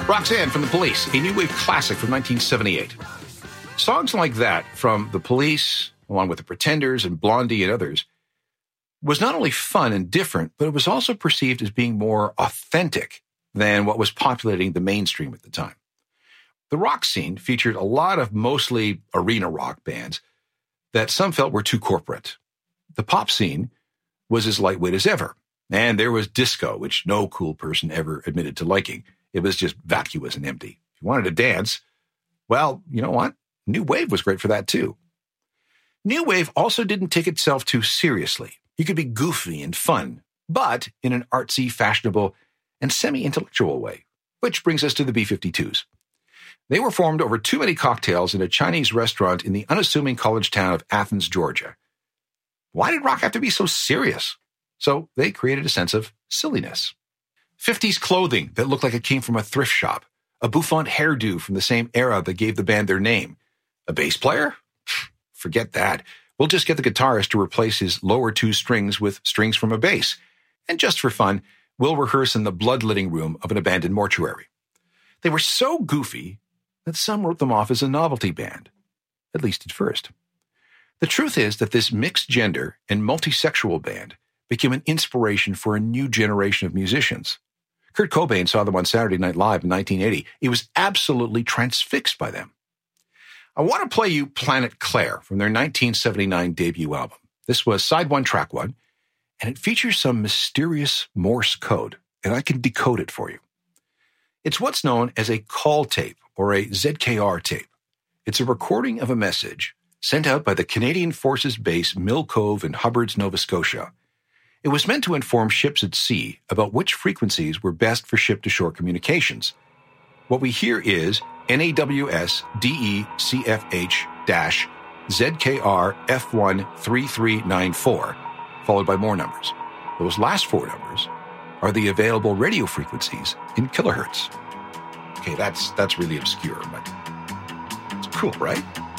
Roxanne from The Police, a new wave classic from 1978. Songs like that from The Police, along with The Pretenders and Blondie and others, was not only fun and different, but it was also perceived as being more authentic than what was populating the mainstream at the time. The rock scene featured a lot of mostly arena rock bands that some felt were too corporate. The pop scene was as lightweight as ever, and there was disco, which no cool person ever admitted to liking. It was just vacuous and empty. If you wanted to dance, well, you know what? New wave was great for that too. New wave also didn't take itself too seriously. You could be goofy and fun, but in an artsy, fashionable, and semi-intellectual way, which brings us to the B-52s. They were formed over too many cocktails in a Chinese restaurant in the unassuming college town of Athens, Georgia. Why did rock have to be so serious? So they created a sense of silliness. 50s clothing that looked like it came from a thrift shop. A bouffant hairdo from the same era that gave the band their name. A bass player? Forget that. We'll just get the guitarist to replace his lower two strings with strings from a bass. And just for fun, we'll rehearse in the bloodletting room of an abandoned mortuary. They were so goofy that some wrote them off as a novelty band, at least at first. The truth is that this mixed gender and multisexual band became an inspiration for a new generation of musicians. Kurt Cobain saw them on Saturday Night Live in 1980. He was absolutely transfixed by them. I want to play you Planet Claire from their 1979 debut album. This was side one, track one, and it features some mysterious Morse code, and I can decode it for you. It's what's known as a call tape or a ZKR tape. It's a recording of a message sent out by the Canadian Forces Base Mill Cove in Hubbard's, Nova Scotia. It was meant to inform ships at sea about which frequencies were best for ship-to-shore communications. What we hear is NAWS DECFH-ZKR F13394, followed by more numbers. Those last four numbers are the available radio frequencies in kilohertz. Okay, that's really obscure, but it's cool, right?